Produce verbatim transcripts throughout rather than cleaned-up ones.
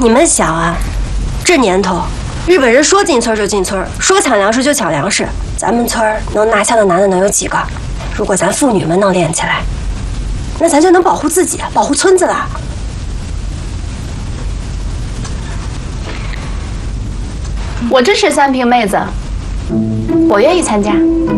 你们想啊，这年头，日本人说进村就进村，说抢粮食就抢粮食，咱们村能拿枪的男的能有几个？如果咱妇女们能练起来，那咱就能保护自己，保护村子了。 我支持三平妹子，我愿意参加。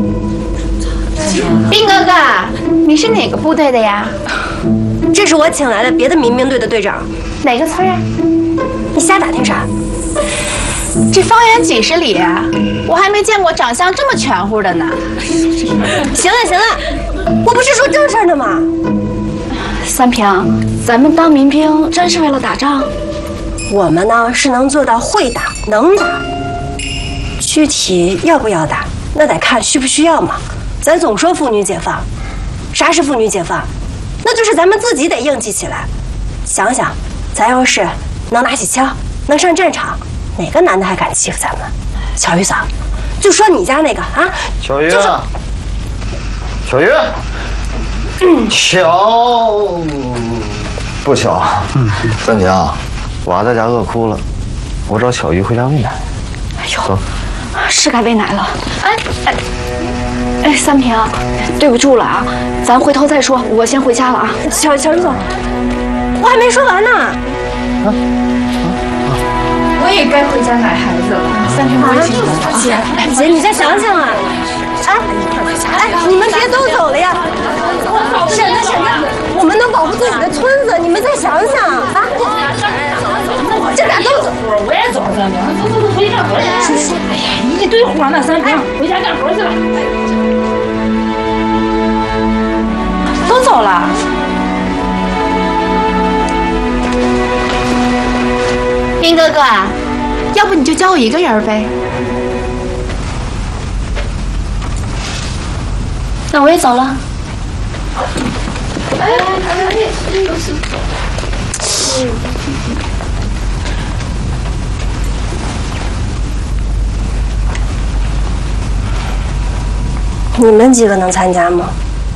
兵哥哥，你是哪个部队的呀？ 这是我请来的别的民兵队的队长。 哪个村呀？ 你瞎打听啥？ 这方圆几十里啊，我还没见过长相这么全乎的呢。 行了行了，我不是说正事呢吗？ 三平，咱们当民兵真是为了打仗？ 我们呢是能做到会打能打，具体要不要打，那得看需不需要嘛。咱总说妇女解放，啥是妇女解放？那就是咱们自己得硬气起来。想想，咱要是能拿起枪，能上战场，哪个男的还敢欺负咱们？小鱼嫂，就说你家那个啊， 小鱼， 就说小鱼，嗯，巧不巧？嗯，三姐啊，娃在家饿哭了，我找小鱼回家喂奶。 哎呦，走，是该喂奶了。哎哎哎，三平，对不住了啊，咱回头再说，我先回家了啊。 小小鱼嫂，我还没说完呢。啊我也该回家奶孩子了。三平，我也挺着急。 姐，你再想想啊！哎哎，你们别都走了呀！婶子婶子，我们能保护自己的村子，你们再想想啊！这俩都走， 我也走，三平，走走走，回家干活去。哎呀，一堆活呢，三平，回家干活去了。 都走了。兵哥哥，要不你就教我一个人呗？那我也走了。哎， 你们几个能参加吗？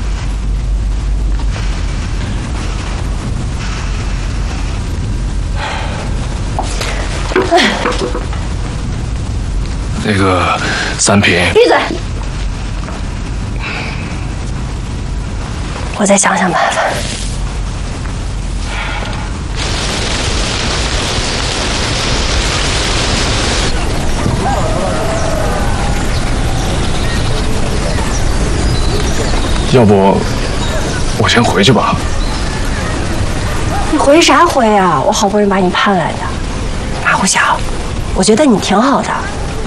那个三平， 闭嘴！我再想想办法。 要不我先回去吧。 你回啥回啊？我好不容易把你盼来的，马虎小，我觉得你挺好的。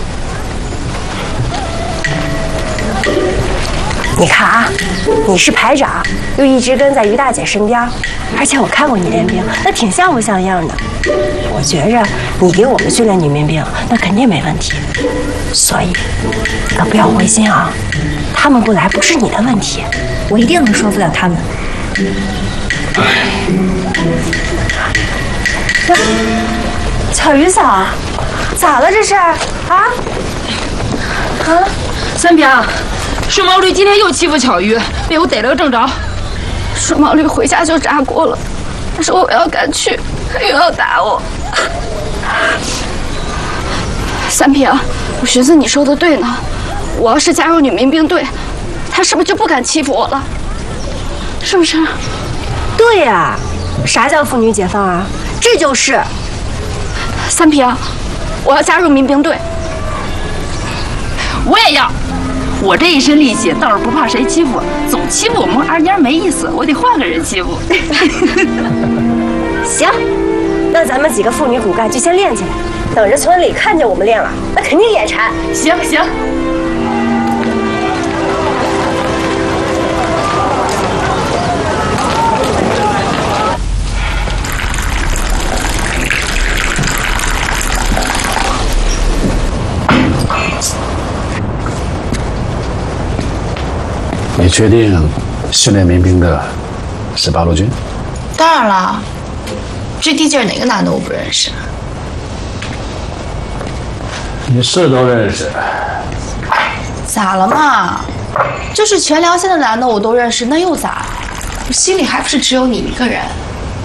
你看啊，你是排长，又一直跟在于大姐身边，而且我看过你练兵，那挺像模像样的。我觉着你给我们训练女民兵，那肯定没问题。所以，可不要灰心啊，他们不来不是你的问题，我一定能说服了他们。巧鱼嫂，咋了这是？啊？ 啊？三平。顺毛驴今天又欺负巧鱼，被我逮了个正着。 顺毛驴回家就炸锅了，他说我要敢去，他又要打我。三平，我寻思你说的对呢，我要是加入女民兵队，他是不是就不敢欺负我了？是不是？ 对呀，啥叫妇女解放啊？这就是。 三平，我要加入民兵队。 我也要。我这一身力气倒是不怕谁欺负，总欺负我们二娘没意思，我得换个人欺负。 行，那咱们几个妇女骨干就先练起来，等着村里看见我们练了，那肯定眼馋。 行行。 你确定训练民兵的是八路军？ 当然了，这地界哪个男的我不认识？ 你是都认识？ 咋了嘛？就是全辽县的男的我都认识，那又咋？我心里还不是只有你一个人？